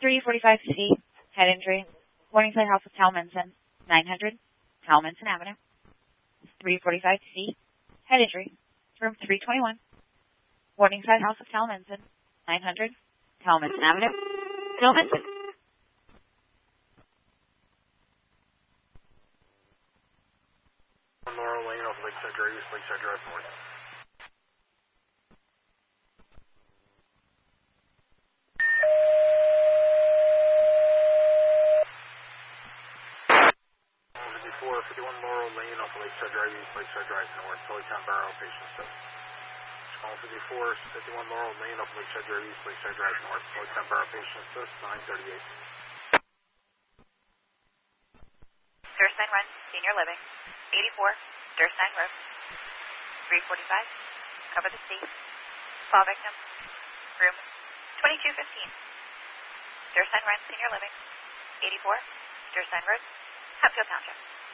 345C, head injury, Morningside House of Talmenson, 900, Talmenson Avenue. 345C, head injury, room 321, Morningside House of Talmenson, 900, Talmenson Avenue, Talmenson. Laurel Lane off Lakeside Drive East, Lakeside Drive North. Before 51 Laurel Lane off Lakeside Drive East, Lakeside Drive North, Tullytown Barrow, patient assist. Call 51 Laurel Lane off Lakeside Drive East, Lakeside Drive North, Tullytown Barrow, patient assist, 938. Durstein Run, Senior Living, 84, Durstein Road, 345, cover the sea, fall victim, room 2215. Durstein Run, Senior Living, 84, Durstein Road, Hatfield Township.